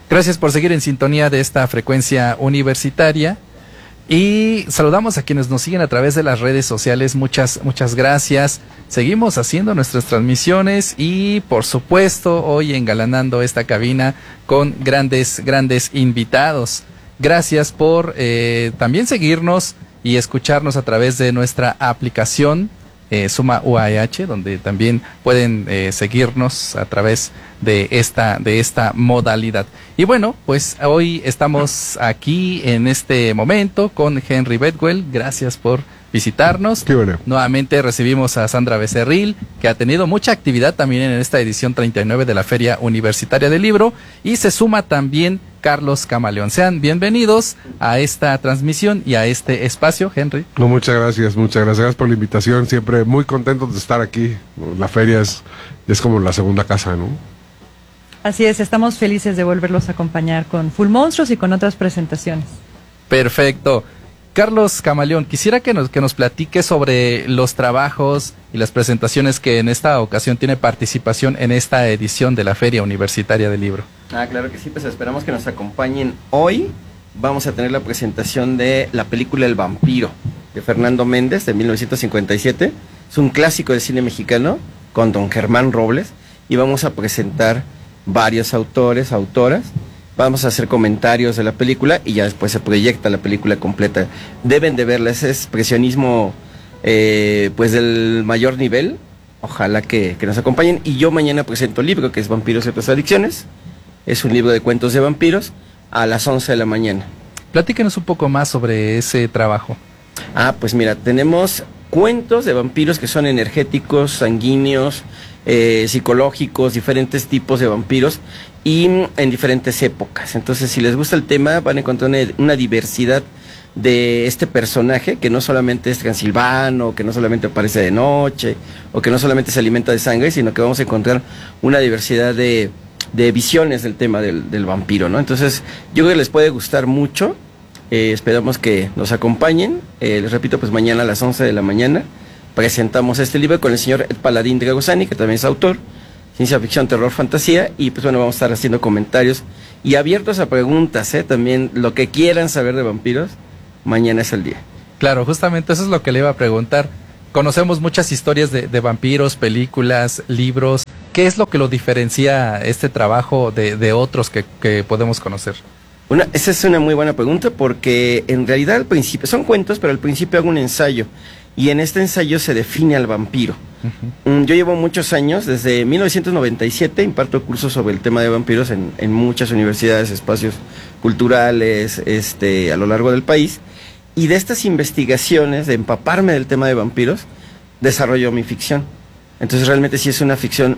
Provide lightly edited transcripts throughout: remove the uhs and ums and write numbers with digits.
Gracias por seguir en sintonía de esta frecuencia universitaria. Y saludamos a quienes nos siguen a través de las redes sociales. Muchas gracias. Seguimos haciendo nuestras transmisiones y, por supuesto, hoy engalanando esta cabina con grandes invitados. Gracias por también seguirnos y escucharnos a través de nuestra aplicación Suma UAH, donde también pueden seguirnos a través de esta modalidad. Y bueno, pues hoy estamos aquí en este momento con Henry Bedwell. Gracias por visitarnos. Qué bueno. Nuevamente recibimos a Sandra Becerril, que ha tenido mucha actividad también en esta edición 39 de la Feria Universitaria del Libro, y se suma también Carlos Camaleón. Sean bienvenidos a esta transmisión y a este espacio, Henry. No, muchas gracias por la invitación. Siempre muy contentos de estar aquí. La feria es como la segunda casa, ¿no? Así es, estamos felices de volverlos a acompañar con Full Monstruos y con otras presentaciones. Perfecto. Carlos Camaleón, quisiera que nos platique sobre los trabajos y las presentaciones que en esta ocasión tiene participación en esta edición de la Feria Universitaria del Libro. Claro que sí, pues esperamos que nos acompañen hoy. Vamos a tener la presentación de la película El Vampiro, de Fernando Méndez, de 1957. Es un clásico del cine mexicano, con don Germán Robles, y vamos a presentar varios autores, autoras. Vamos a hacer comentarios de la película y ya después se proyecta la película completa. Deben de verla, ese expresionismo pues del mayor nivel. Ojalá que nos acompañen. Y yo mañana presento el libro, que es Vampiros y otras adicciones. Es un libro de cuentos de vampiros a las 11 de la mañana. Platíquenos un poco más sobre ese trabajo. Pues mira, tenemos cuentos de vampiros que son energéticos, sanguíneos, psicológicos, diferentes tipos de vampiros y en diferentes épocas. Entonces, si les gusta el tema, van a encontrar una diversidad de este personaje, que no solamente es transilvano, que no solamente aparece de noche, o que no solamente se alimenta de sangre, sino que vamos a encontrar una diversidad de visiones del tema del vampiro, ¿no? Entonces, yo creo que les puede gustar mucho. Esperamos que nos acompañen. Les repito, pues mañana a las 11 de la mañana presentamos este libro con el señor Ed Paladín Dragosani, que también es autor, ciencia ficción, terror, fantasía, y pues bueno, vamos a estar haciendo comentarios y abiertos a preguntas, también lo que quieran saber de vampiros, mañana es el día. Claro, justamente eso es lo que le iba a preguntar. Conocemos muchas historias de vampiros, películas, libros. ¿Qué es lo que lo diferencia este trabajo de otros que podemos conocer? Esa es una muy buena pregunta, porque en realidad al principio, son cuentos, pero al principio hago un ensayo, y en este ensayo se define al vampiro. Yo llevo muchos años, desde 1997, imparto cursos sobre el tema de vampiros en muchas universidades, espacios culturales, a lo largo del país, y de estas investigaciones, de empaparme del tema de vampiros, desarrollo mi ficción. Entonces realmente sí es una ficción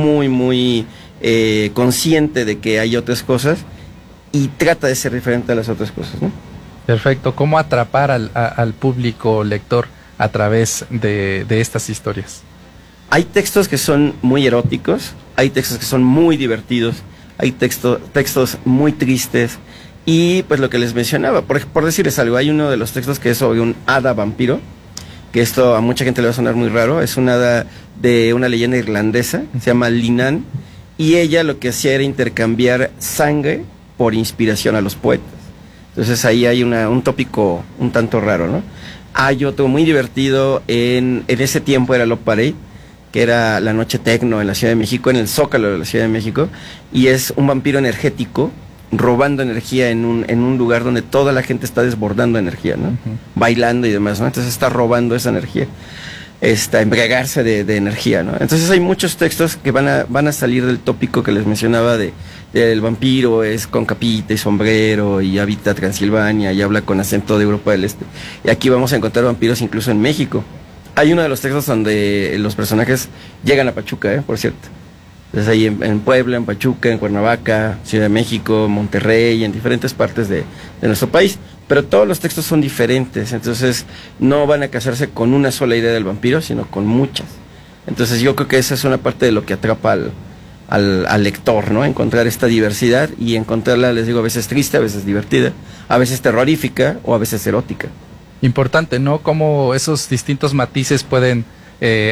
muy consciente de que hay otras cosas, y trata de ser diferente a las otras cosas, ¿no? Perfecto. ¿Cómo atrapar al público lector a través de estas historias? Hay textos que son muy eróticos, hay textos que son muy divertidos, hay textos muy tristes, y pues lo que les mencionaba, por decirles algo, hay uno de los textos que es sobre un hada vampiro, que esto a mucha gente le va a sonar muy raro. Es un hada de una leyenda irlandesa, se llama Linan, y ella lo que hacía era intercambiar sangre por inspiración a los poetas. Entonces ahí hay un tópico un tanto raro, ¿no? Hay otro muy divertido, en ese tiempo era Love Parade, que era la noche tecno en la Ciudad de México, en el Zócalo de la Ciudad de México, y es un vampiro energético robando energía en un lugar donde toda la gente está desbordando energía, ¿no? Bailando y demás, ¿no? Entonces está robando esa energía, embriagarse de energía, ¿no? Entonces hay muchos textos que van a salir del tópico que les mencionaba del vampiro, es con capita y sombrero, y habita Transilvania, y habla con acento de Europa del Este. Y aquí vamos a encontrar vampiros incluso en México. Hay uno de los textos donde los personajes llegan a Pachuca, por cierto. Entonces ahí en Puebla, en Pachuca, en Cuernavaca, Ciudad de México, Monterrey, en diferentes partes de nuestro país. Pero todos los textos son diferentes, entonces no van a casarse con una sola idea del vampiro, sino con muchas. Entonces yo creo que esa es una parte de lo que atrapa al lector, ¿no? Encontrar esta diversidad y encontrarla, les digo, a veces triste, a veces divertida, a veces terrorífica o a veces erótica. Importante, ¿no? Cómo esos distintos matices pueden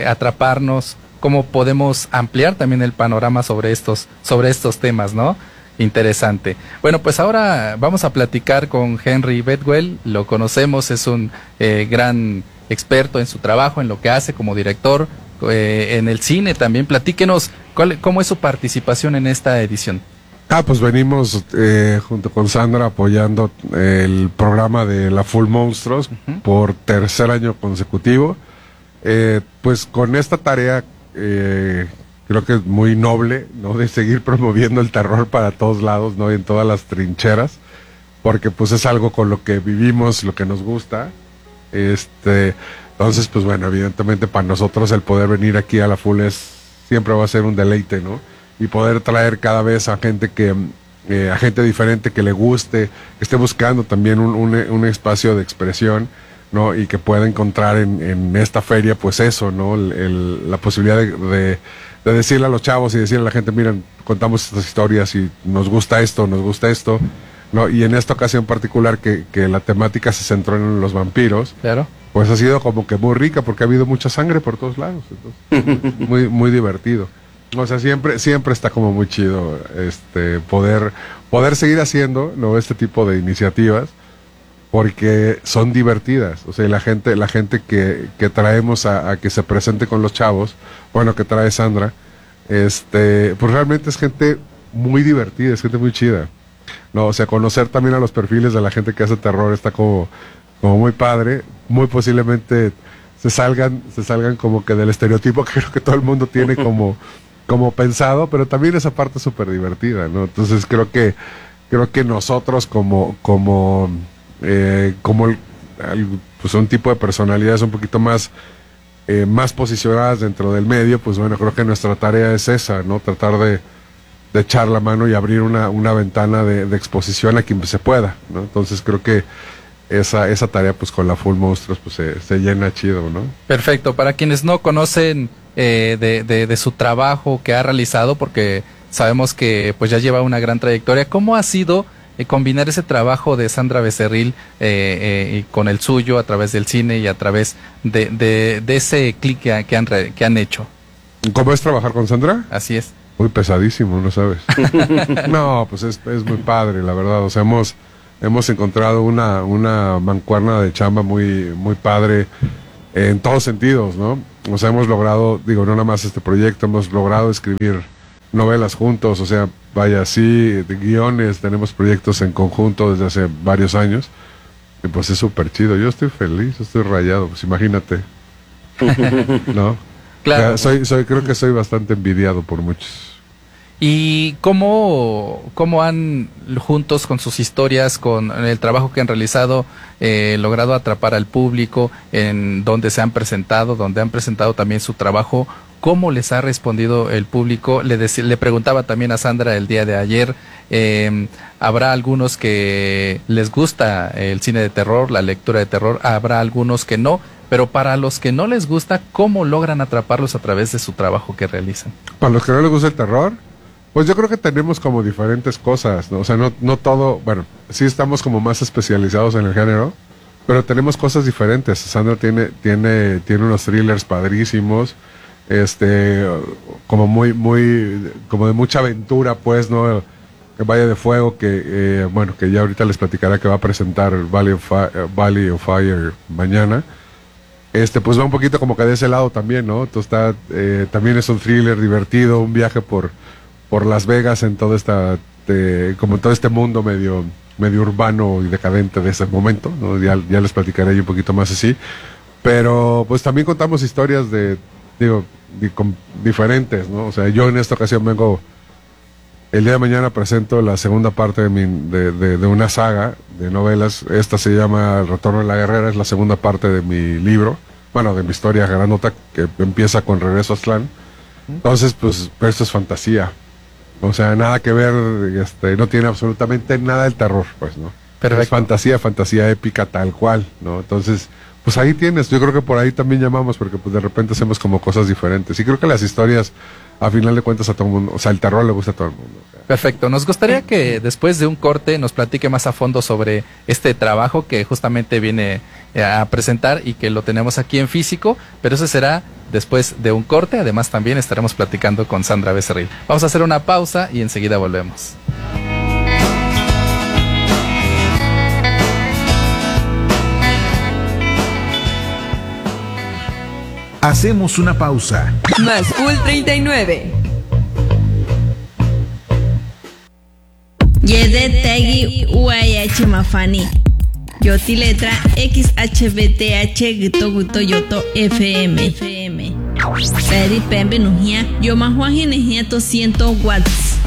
atraparnos, cómo podemos ampliar también el panorama sobre estos temas, ¿no? interesante. Bueno, pues ahora vamos a platicar con Henry Bedwell. Lo conocemos, es un gran experto en su trabajo, en lo que hace como director, en el cine también. Platíquenos cómo es su participación en esta edición. Pues venimos junto con Sandra apoyando el programa de la Full Monstruos por tercer año consecutivo. Pues con esta tarea creo que es muy noble, ¿no? De seguir promoviendo el terror para todos lados, ¿no? Y en todas las trincheras, porque pues es algo con lo que vivimos, lo que nos gusta. Entonces, pues bueno, evidentemente para nosotros el poder venir aquí a la Full siempre va a ser un deleite, ¿no? Y poder traer cada vez a gente a gente diferente que le guste, que esté buscando también un espacio de expresión, ¿no? Y que pueda encontrar en esta feria, pues eso, ¿no? La posibilidad de decirle a los chavos y decirle a la gente, miren, contamos estas historias y nos gusta esto, ¿no? Y en esta ocasión particular que la temática se centró en los vampiros, claro, pues ha sido como que muy rica porque ha habido mucha sangre por todos lados, entonces, muy, muy divertido. O sea, siempre está como muy chido poder seguir haciendo, ¿no? Este tipo de iniciativas, porque son divertidas. O sea, la gente que traemos a que se presente con los chavos, bueno, que trae Sandra, pues realmente es gente muy divertida, es gente muy chida. No, o sea, conocer también a los perfiles de la gente que hace terror está como muy padre. Muy posiblemente se salgan como que del estereotipo que creo que todo el mundo tiene como pensado, pero también esa parte es súper divertida, ¿no? Entonces creo que nosotros pues un tipo de personalidades un poquito más posicionadas dentro del medio, pues bueno, creo que nuestra tarea es esa, ¿no? Tratar de echar la mano y abrir una ventana de exposición a quien se pueda, ¿no? Entonces creo que esa tarea pues con la Full Monstruos pues se llena chido, ¿no? Perfecto. Para quienes no conocen de su trabajo que ha realizado, porque sabemos que pues ya lleva una gran trayectoria, ¿cómo ha sido combinar ese trabajo de Sandra Becerril con el suyo a través del cine y a través de ese clic que han hecho? ¿Cómo es trabajar con Sandra? Así es. Muy pesadísimo, ¿no sabes? No, pues es muy padre, la verdad. O sea, hemos encontrado una mancuerna de chamba muy, muy padre en todos sentidos, ¿no? O sea, hemos logrado, no nada más este proyecto, hemos logrado escribir novelas juntos, o sea, vaya, sí, de guiones, tenemos proyectos en conjunto desde hace varios años, y pues es súper chido. Yo estoy feliz, estoy rayado, pues imagínate, ¿no? Claro. O sea, creo que soy bastante envidiado por muchos. ¿Y cómo han, juntos con sus historias, con el trabajo que han realizado, logrado atrapar al público en donde se han presentado, donde han presentado también su trabajo? ¿Cómo les ha respondido el público? Le preguntaba también a Sandra el día de ayer, habrá algunos que les gusta el cine de terror, la lectura de terror, habrá algunos que no, pero para los que no les gusta, ¿cómo logran atraparlos a través de su trabajo que realizan? Para los que no les gusta el terror, pues yo creo que tenemos como diferentes cosas, ¿no? O sea, no todo, bueno, sí estamos como más especializados en el género, pero tenemos cosas diferentes. Sandra tiene unos thrillers padrísimos, como muy, como de mucha aventura, pues, ¿no? Que Valle de Fuego, que ya ahorita les platicará que va a presentar Valley of Fire mañana. Pues va un poquito como que de ese lado también, ¿no? Entonces también es un thriller divertido, un viaje por Las Vegas en todo como todo este mundo medio urbano y decadente de ese momento, ¿no? Ya les platicaré un poquito más así, pero pues también contamos historias diferentes, ¿no? O sea, yo en esta ocasión el día de mañana presento la segunda parte de una saga de novelas. Esta se llama El Retorno de la Guerrera, es la segunda parte de mi libro, de mi historia granota que empieza con Regreso a Aztlán. Entonces, pues, pero esto es fantasía. O sea, nada que ver, no tiene absolutamente nada del terror, pues, ¿no? Perfecto. Es fantasía épica tal cual, ¿no? Entonces, pues ahí tienes, yo creo que por ahí también llamamos, porque pues de repente hacemos como cosas diferentes. Y creo que las historias, a final de cuentas, a todo el mundo, o sea, el terror le gusta a todo el mundo. Perfecto, nos gustaría que después de un corte nos platique más a fondo sobre este trabajo que justamente viene a presentar y que lo tenemos aquí en físico, pero eso será después de un corte. Además también estaremos platicando con Sandra Becerril. Vamos a hacer una pausa y enseguida volvemos. Hacemos una pausa. Más Cool 39. Yede Tegi UAH Mafani. Yoti letra XHBTH Gito Guto Yoto FM. Peri Pembe Nujia. Yo Mahuaji Nejia 200 watts.